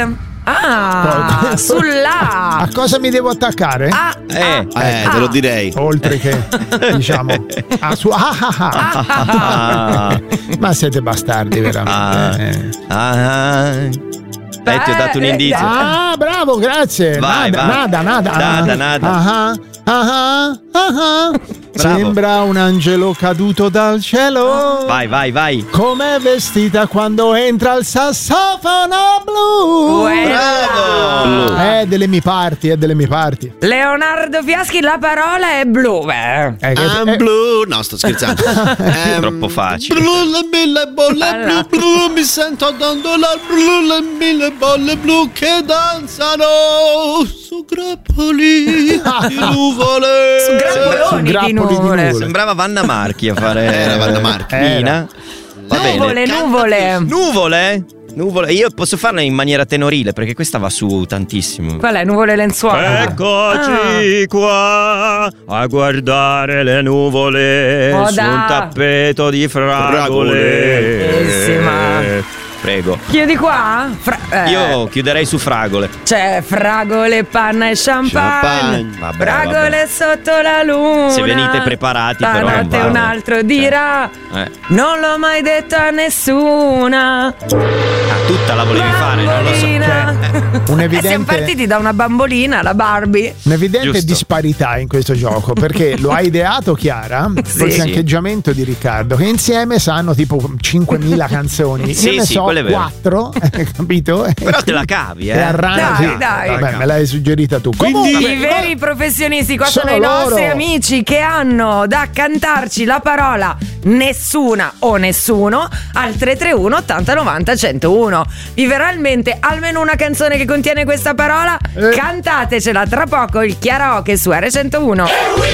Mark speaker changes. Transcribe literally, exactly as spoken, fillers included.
Speaker 1: Dove? Ah, sulla.
Speaker 2: A cosa mi devo attaccare?
Speaker 1: Ah,
Speaker 3: Eh, eh,
Speaker 1: ah.
Speaker 3: te lo direi.
Speaker 2: Oltre che, diciamo, a su. Ah, ah, ah.
Speaker 3: Ah,
Speaker 2: Ma siete bastardi, veramente.
Speaker 3: ah, eh, ti ho dato un indizio.
Speaker 2: Ah, bravo, grazie.
Speaker 3: Vai,
Speaker 2: nada,
Speaker 3: vai.
Speaker 2: nada, nada.
Speaker 3: Nada, nada.
Speaker 2: Ah, ah, ah, ah.
Speaker 3: Bravo.
Speaker 2: Sembra un angelo caduto dal cielo.
Speaker 3: Vai, vai, vai.
Speaker 2: Com'è vestita quando entra il sassofono blu.
Speaker 3: Bravo.
Speaker 2: È delle mie parti, è delle mie parti.
Speaker 1: Leonardo Fiaschi, la parola è blu. Eh.
Speaker 2: Eh, che-
Speaker 3: I'm
Speaker 2: eh,
Speaker 3: blue. No, sto scherzando. Ehm,
Speaker 4: Troppo facile.
Speaker 3: Blu, le mille bolle blu, blu, mi sento dondolar blu, le mille bolle blu che danzano su grappoli di nuvole.
Speaker 1: Su grappoloni di
Speaker 2: grappoli di
Speaker 1: nuvole.
Speaker 2: nuvole.
Speaker 4: Sembrava Vanna Marchi a fare.
Speaker 3: Era Vanna Marchi.
Speaker 4: Nina. Va
Speaker 1: Nuvole,
Speaker 4: bene.
Speaker 1: nuvole.
Speaker 4: Nuvole? Nuvole. Io posso farla in maniera tenorile perché questa va su tantissimo.
Speaker 1: Qual è? Nuvole lenzuola.
Speaker 4: Eccoci qua a guardare le nuvole
Speaker 1: Oh,
Speaker 4: su
Speaker 1: da.
Speaker 4: un tappeto di fragole.
Speaker 1: Bellissima.
Speaker 4: Prego.
Speaker 1: Chiudi qua? Fra- eh,
Speaker 4: Io chiuderei su fragole.
Speaker 1: C'è fragole, panna e champagne.
Speaker 3: Champagne.
Speaker 4: Vabbè,
Speaker 1: Fragole
Speaker 4: vabbè.
Speaker 1: sotto la luna.
Speaker 4: Se venite preparati, però non
Speaker 1: Stanotte
Speaker 4: vale.
Speaker 1: un altro dirà
Speaker 4: Eh.
Speaker 1: non l'ho mai detto a nessuna.
Speaker 4: Ah, tutta la volevi fare, non lo so.
Speaker 1: Bambolina.
Speaker 2: un
Speaker 1: Eh,
Speaker 2: evidente-
Speaker 1: siamo partiti da una bambolina, la Barbie.
Speaker 2: Un'evidente
Speaker 4: Giusto.
Speaker 2: disparità in questo gioco, perché lo ha ideato Chiara
Speaker 1: Sì.
Speaker 2: col
Speaker 1: Sì.
Speaker 2: fiancheggiamento di Riccardo, che insieme sanno tipo cinquemila canzoni.
Speaker 4: Sì,
Speaker 2: Io ne
Speaker 4: sì,
Speaker 2: so
Speaker 4: quello è vero.
Speaker 2: quattro, capito?
Speaker 4: Però te la cavi,
Speaker 2: E
Speaker 4: eh.
Speaker 2: arrangi.
Speaker 1: Dai, dai.
Speaker 2: Vabbè, me l'hai suggerita tu.
Speaker 1: Quindi
Speaker 2: Comunque,
Speaker 1: i veri professionisti qua sono,
Speaker 2: sono
Speaker 1: i nostri
Speaker 2: loro.
Speaker 1: amici che hanno da cantarci la parola nessuna o nessuno al tre tre uno ottanta novanta centouno. Vi verrà in mente almeno una canzone che contiene questa parola?
Speaker 2: Eh.
Speaker 1: Cantatecela tra poco il karaoke su erre centouno.